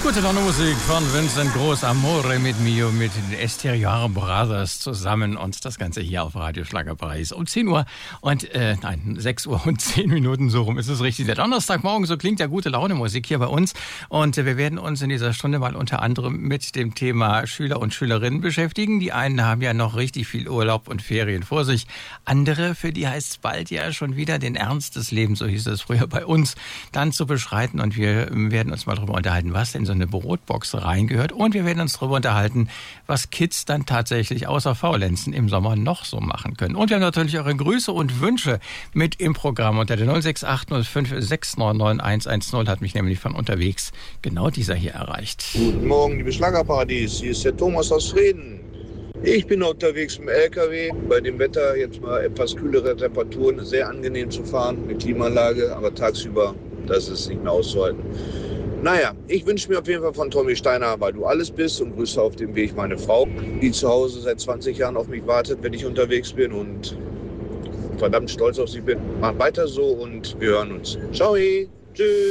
Gute Laune Musik von Vincent Groß, Amore mit Mio, mit den Esterior Brothers zusammen und das Ganze hier auf Radio Schlager Paris um 10 Uhr und, 6 Uhr und 10 Minuten, so rum ist es richtig. Der Donnerstagmorgen, so klingt ja gute Laune Musik hier bei uns und wir werden uns in dieser Stunde mal unter anderem mit dem Thema Schüler und Schülerinnen beschäftigen. Die einen haben ja noch richtig viel Urlaub und Ferien vor sich. Andere, für die heißt es bald ja schon wieder den Ernst des Lebens, so hieß es früher bei uns, dann zu beschreiten und wir werden uns mal darüber unterhalten, was denn so eine Brotbox reingehört und wir werden uns darüber unterhalten, was Kids dann tatsächlich außer Faulenzen im Sommer noch so machen können. Und wir haben natürlich eure Grüße und Wünsche mit im Programm unter der 06805 699 110 hat mich nämlich von unterwegs genau dieser hier erreicht. Guten Morgen, liebe Schlagerparadies, hier ist der Thomas aus Frieden. Ich bin unterwegs im LKW, bei dem Wetter jetzt mal etwas kühlere Temperaturen, sehr angenehm zu fahren mit Klimaanlage, aber tagsüber, das ist nicht mehr auszuhalten. Naja, ich wünsche mir auf jeden Fall von Tommy Steiner, weil du alles bist und grüße auf dem Weg meine Frau, die zu Hause seit 20 Jahren auf mich wartet, wenn ich unterwegs bin und verdammt stolz auf sie bin. Mach weiter so und wir hören uns. Ciao, tschüss.